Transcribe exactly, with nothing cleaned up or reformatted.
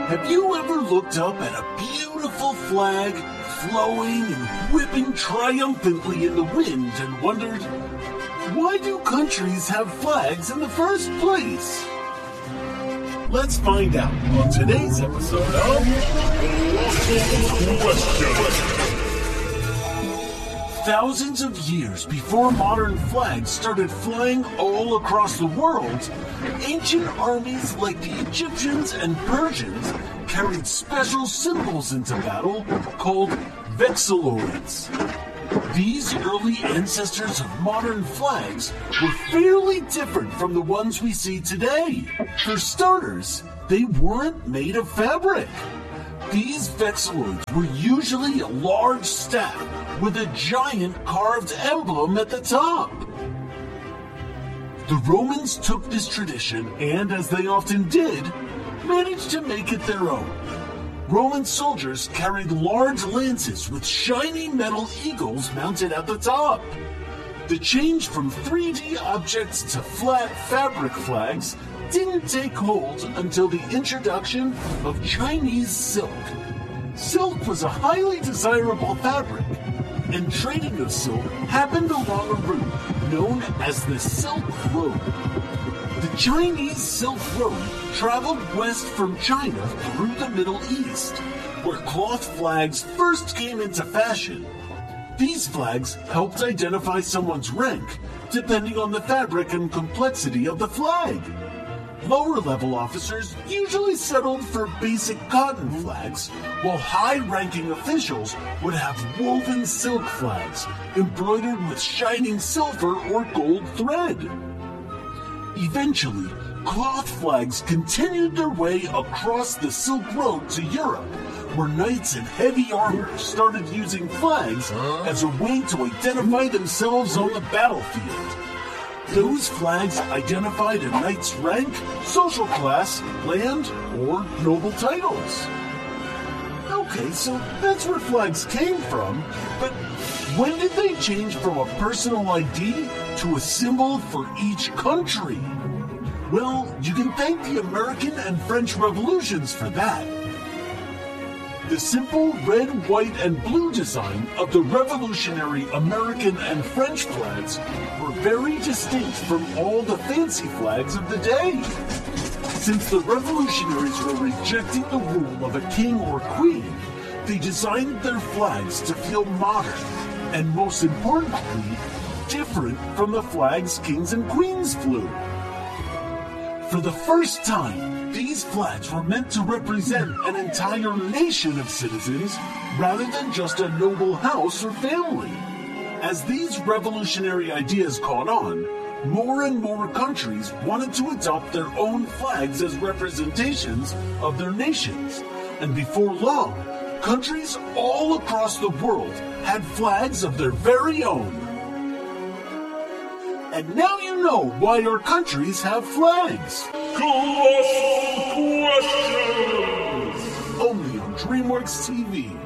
Have you ever looked up at a beautiful flag flowing and whipping triumphantly in the wind and wondered, why do countries have flags in the first place? Let's find out on today's episode of Question. Thousands of years before modern flags started flying all across the world, ancient armies like the Egyptians and Persians carried special symbols into battle called vexilloloids. These early ancestors of modern flags were fairly different from the ones we see today. For starters, they weren't made of fabric. These vexilloloids were usually a large staff with a giant carved emblem at the top. The Romans took this tradition and, as they often did, managed to make it their own. Roman soldiers carried large lances with shiny metal eagles mounted at the top. The change from three D objects to flat fabric flags didn't take hold until the introduction of Chinese silk. Silk was a highly desirable fabric, and trading of silk happened along a route known as the Silk Road. The Chinese Silk Road traveled west from China through the Middle East, where cloth flags first came into fashion. These flags helped identify someone's rank, depending on the fabric and complexity of the flag. Lower-level officers usually settled for basic cotton flags, while high-ranking officials would have woven silk flags, embroidered with shining silver or gold thread. Eventually, cloth flags continued their way across the Silk Road to Europe, where knights in heavy armor started using flags as a way to identify themselves on the battlefield. Those flags identified a knight's rank, social class, land, or noble titles. Okay, so that's where flags came from, but when did they change from a personal I D to a symbol for each country? Well, you can thank the American and French revolutions for that. The simple red, white, and blue design of the revolutionary American and French flags were very distinct from all the fancy flags of the day. Since the revolutionaries were rejecting the rule of a king or queen, they designed their flags to feel modern and, most importantly, different from the flags kings and queens flew. For the first time, these flags were meant to represent an entire nation of citizens rather than just a noble house or family. As these revolutionary ideas caught on, more and more countries wanted to adopt their own flags as representations of their nations. And before long, countries all across the world had flags of their very own. And now you know why our countries have flags. Colossal Questions! Only on DreamWorks T V.